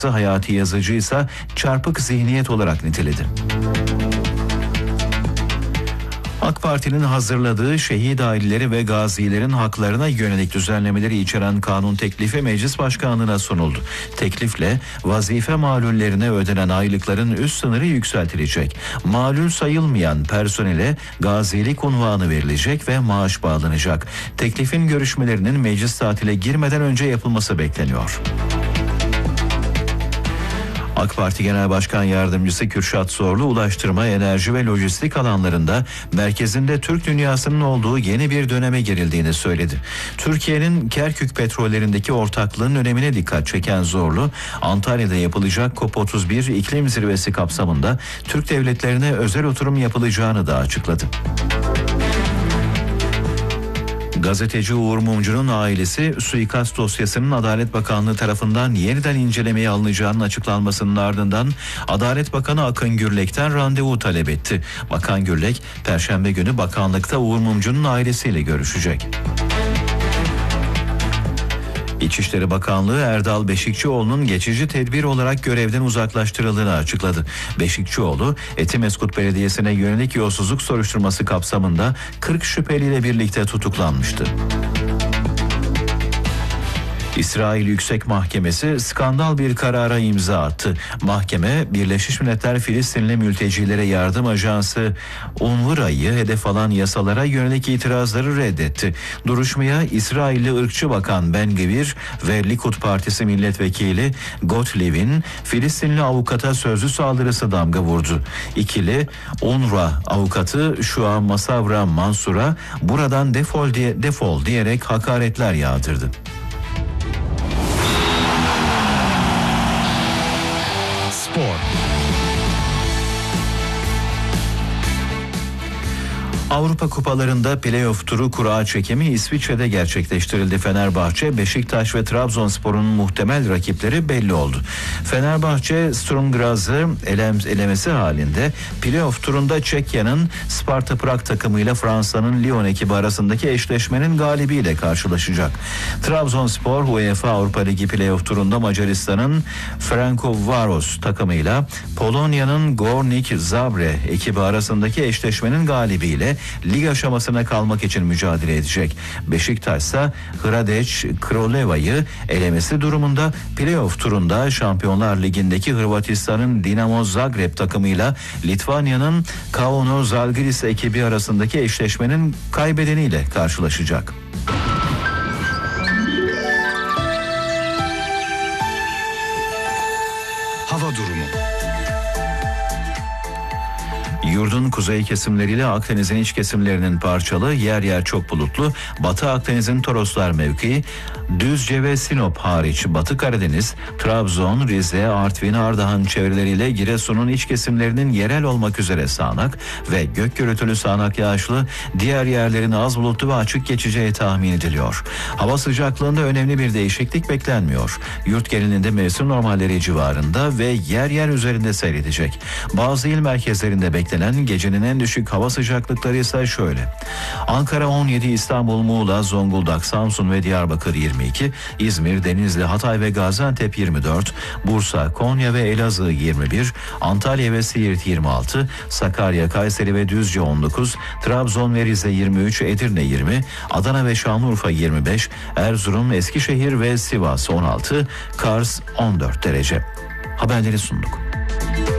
Hayati Yazıcı ise çarpık zihniyet olarak niteledi. AK Parti'nin hazırladığı şehit aileleri ve gazilerin haklarına yönelik düzenlemeleri içeren kanun teklifi meclis başkanlığına sunuldu. Teklifle vazife malullerine ödenen aylıkların üst sınırı yükseltilecek. Malul sayılmayan personele gazilik unvanı verilecek ve maaş bağlanacak. Teklifin görüşmelerinin meclis tatile girmeden önce yapılması bekleniyor. AK Parti Genel Başkan Yardımcısı Kürşat Zorlu, ulaştırma, enerji ve lojistik alanlarında merkezinde Türk dünyasının olduğu yeni bir döneme girildiğini söyledi. Türkiye'nin Kerkük petrollerindeki ortaklığın önemine dikkat çeken Zorlu, Antalya'da yapılacak COP31 iklim zirvesi kapsamında Türk devletlerine özel oturum yapılacağını da açıkladı. Gazeteci Uğur Mumcu'nun ailesi suikast dosyasının Adalet Bakanlığı tarafından yeniden incelemeye alınacağının açıklanmasının ardından Adalet Bakanı Akın Gürlek'ten randevu talep etti. Bakan Gürlek, Perşembe günü bakanlıkta Uğur Mumcu'nun ailesiyle görüşecek. İçişleri Bakanlığı Erdal Beşikçioğlu'nun geçici tedbir olarak görevden uzaklaştırıldığını açıkladı. Beşikçioğlu, Etimesgut Belediyesi'ne yönelik yolsuzluk soruşturması kapsamında 40 şüpheliyle birlikte tutuklanmıştı. İsrail Yüksek Mahkemesi skandal bir karara imza attı. Mahkeme, Birleşmiş Milletler Filistinli Mültecilere Yardım Ajansı UNRWA'yı hedef alan yasalara yönelik itirazları reddetti. Duruşmaya İsrailli ırkçı bakan Ben Gvir ve Likud Partisi milletvekili Gottlieb'in Filistinli avukata sözlü saldırısı damga vurdu. İkili, UNRWA avukatı Şua Masavra Mansur'a buradan defol diyerek hakaretler yağdırdı. Spor. Avrupa Kupalarında play-off turu kura çekimi İsviçre'de gerçekleştirildi. Fenerbahçe, Beşiktaş ve Trabzonspor'un muhtemel rakipleri belli oldu. Fenerbahçe, Sturm Graz'ı elemesi halinde play-off turunda Çekya'nın Sparta Prag takımıyla Fransa'nın Lyon ekibi arasındaki eşleşmenin galibiyle karşılaşacak. Trabzonspor, UEFA Avrupa Ligi play-off turunda Macaristan'ın Ferencvaros takımıyla Polonya'nın Górnik Zabrze ekibi arasındaki eşleşmenin galibiyle lig aşamasına kalmak için mücadele edecek. Beşiktaş ise Hradec Kraleva'yı elemesi durumunda play-off turunda Şampiyonlar Ligi'ndeki Hırvatistan'ın Dinamo Zagreb takımıyla Litvanya'nın Kauno Žalgiris ekibi arasındaki eşleşmenin kaybedeniyle karşılaşacak. Hava durumu. Yurdun kuzey kesimleriyle Akdeniz'in iç kesimlerinin parçalı, yer yer çok bulutlu, Batı Akdeniz'in Toroslar mevkii, Düzce ve Sinop hariç Batı Karadeniz, Trabzon, Rize, Artvin, Ardahan çevreleriyle Giresun'un iç kesimlerinin yerel olmak üzere sağanak ve gök gürültülü sağanak yağışlı, diğer yerlerin az bulutlu ve açık geçeceği tahmin ediliyor. Hava sıcaklığında önemli bir değişiklik beklenmiyor. Yurt genelinde mevsim normalleri civarında ve yer yer üzerinde seyredecek. Bazı il merkezlerinde beklenen gecenin en düşük hava sıcaklıkları ise şöyle: Ankara 17, İstanbul, Muğla, Zonguldak, Samsun ve Diyarbakır 22, İzmir, Denizli, Hatay ve Gaziantep 24, Bursa, Konya ve Elazığ 21, Antalya ve Siirt 26, Sakarya, Kayseri ve Düzce 19, Trabzon ve Rize 23, Edirne 20, Adana ve Şanlıurfa 25, Erzurum, Eskişehir ve Sivas 16, Kars 14 derece. Haberleri sunduk.